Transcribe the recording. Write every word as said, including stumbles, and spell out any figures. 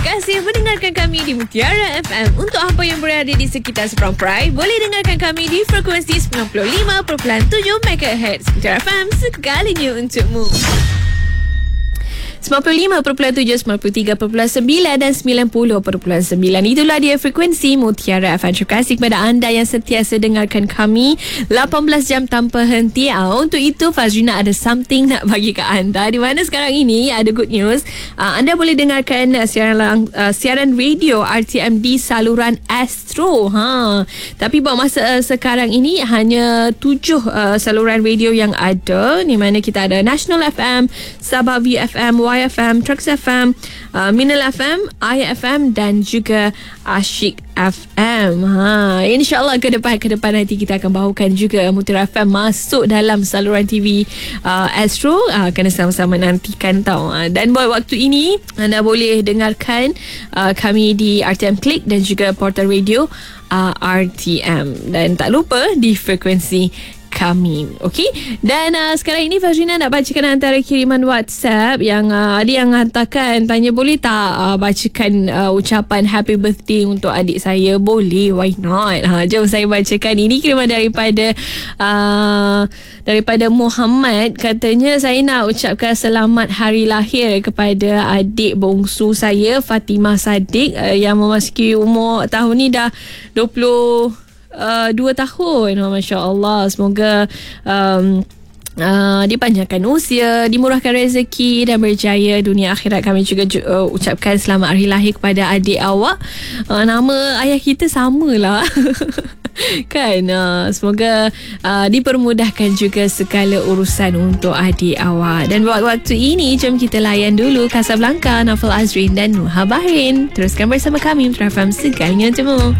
kasih mendengarkan kami di Mutiara F M. Untuk apa yang berada di sekitar Seberang Perai, boleh dengarkan kami di frekuensi sembilan puluh lima perpuluhan tujuh megahertz. Mutiara F M, segalanya untukmu. sembilan puluh lima perpuluhan tujuh, sembilan puluh tiga perpuluhan sembilan dan sembilan puluh perpuluhan sembilan. Itulah dia frekuensi Mutiara F M. Terima kasih kepada anda yang sentiasa dengarkan kami lapan belas jam tanpa henti. Ah, untuk itu Fazrina ada something nak bagi ke anda, di mana sekarang ini ada good news. Ah, anda boleh dengarkan uh, siaran uh, siaran radio R T M di saluran Astro. Ha. Tapi buat masa uh, sekarang ini hanya tujuh uh, saluran radio yang ada, di mana kita ada National F M, Sabah V F M, Y F M, Trax F M, uh, Minel F M, I F M dan juga Asyik F M. Ha, InsyaAllah ke depan ke depan nanti kita akan bawakan juga Mutiara F M masuk dalam saluran T V uh, Astro. Uh, kena sama-sama nantikan tau. Uh, dan buat waktu ini anda boleh dengarkan uh, kami di R T M Click dan juga portal radio uh, R T M. Dan tak lupa di frekuensi kami. Okey. Dan uh, sekarang ini Fazrina nak bacakan antara kiriman WhatsApp yang uh, ada yang hantarkan, tanya boleh tak uh, bacakan uh, ucapan happy birthday untuk adik saya. Boleh, why not? Ha, jom saya bacakan. Ini kiriman daripada uh, daripada Muhammad. Katanya, saya nak ucapkan selamat hari lahir kepada adik bongsu saya Fatimah Sadiq uh, yang memasuki umur tahun ni dah dua puluh Uh, dua tahun. Oh, Masya Allah. Semoga um, uh, dipanjangkan usia, dimurahkan rezeki dan berjaya dunia akhirat. Kami juga uh, ucapkan selamat hari lahir kepada adik awak. Uh, nama ayah kita samalah. Kan, uh, semoga uh, dipermudahkan juga segala urusan untuk adik awak. Dan buat waktu ini, jom kita layan dulu Casablanca, Naufal Azrin dan Nuha Bahrain. Teruskan bersama kami Mutiara F M, segalanya untukmu.